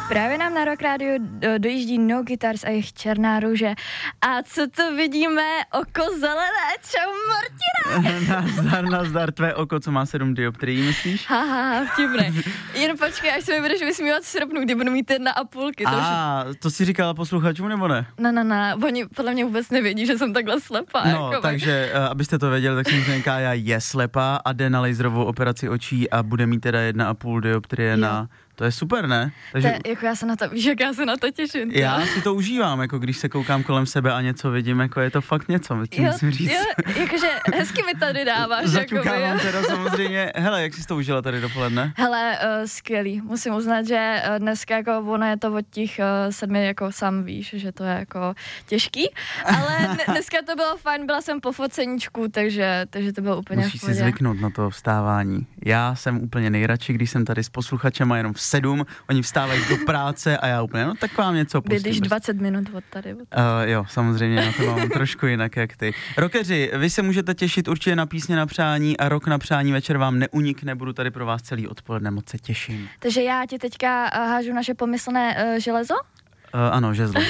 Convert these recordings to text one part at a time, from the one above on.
Právě nám na Rock Radio dojíždí No Guitars a jejich Černá růže. A co to vidíme? Oko zelené, čau Martina! Nazdar, tvé oko, co má 7 dioptrií, myslíš? Haha, vtipné. Jen počkej, až se mi budeš vysmívat v srpnu, kdy budu mít 1,5. To si říkala posluchačům, nebo ne? Ne, oni podle mě vůbec nevědí, že jsem takhle slepá. No, takže abyste to věděli, tak samozřejmě Kája je slepá a jde na laserovou operaci očí a bude mít teda 1,5 dioptrie na... To je super, ne? Takže... jako já se na to, víš, jak já se na to těším. Já si to užívám, jako když se koukám kolem sebe a něco vidím, jako je to fakt něco, musím říct. Jo, jakože hezky mi tady dáváš. Zaťukávám teda samozřejmě. Hele, jak jsi to užila tady dopoledne? Hele, skvělý. Musím uznat, že dneska jako ono je to od těch 7, jako sám víš, že to je jako těžký, ale dneska to bylo fajn, byla jsem po foceníčku, takže to bylo úplně Musíš v pohodě. si zvyknout na to vstávání. Já jsem úplně nejradši, když jsem tady s posluchačema jenom v 7, oni vstávají do práce a já úplně, no tak vám něco pustím. Bydlíš 20 minut od tady. Jo, samozřejmě, já to mám trošku jinak jak ty. Rockeři, vy se můžete těšit určitě na písně na přání a Rock na přání večer vám neunikne, budu tady pro vás celý odpoledne, moc se těším. Takže já ti teďka hážu naše pomyslné železo? Ano, žezlo.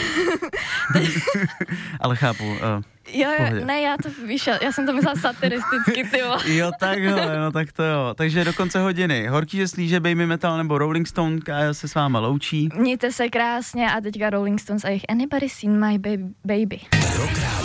Ale chápu. Jo, ne, já to víš, já jsem to myslela satiristicky, tyjo. Jo, takhle, no tak to jo. Takže do konce hodiny. Horký, že slíže Baby Metal nebo Rolling Stone, Kája se s váma loučí. Mějte se krásně a teďka Rolling Stones a jejich Anybody Seen My Baby.